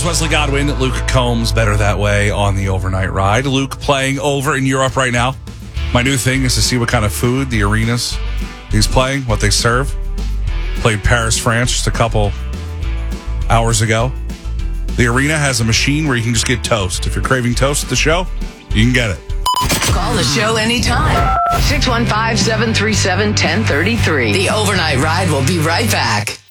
Stars, Wesley Godwin, Luke Combs, Better That Way on the overnight ride. Luke playing over in Europe right now. My new thing is to see what kind of food the arenas he's playing, what they serve. Played Paris, France just a couple hours ago. The arena has a machine where you can just get toast. If you're craving toast at the show, you can get it. Call the show anytime. 615-737-1033. The overnight ride will be right back.